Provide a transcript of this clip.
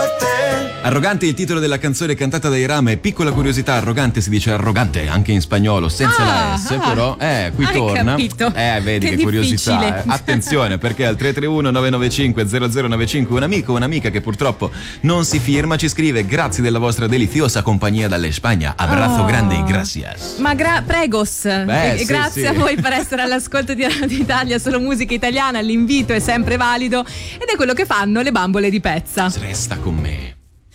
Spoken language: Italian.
Arrogante è il titolo della canzone cantata dai Rama e piccola curiosità, arrogante si dice arrogante anche in spagnolo senza la S, però qui hai torna. Capito. Vedi che curiosità. Attenzione perché al 331 995 0095 un amico o un'amica che purtroppo non si firma ci scrive: grazie della vostra deliziosa compagnia dalle Spagna. Abrazo grande e gracias. Ma pregos. Sì, grazie sì. a voi per essere all'ascolto di Radio Italia, solo musica italiana, l'invito è sempre valido ed è quello che fanno le bambole di Pezza. Resta con me.